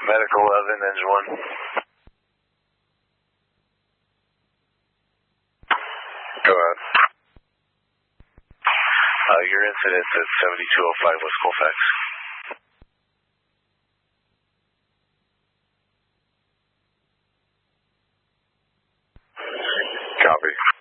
Medical 11, engine 1. Go ahead. Your incident's at 7205 West Colfax. Copy.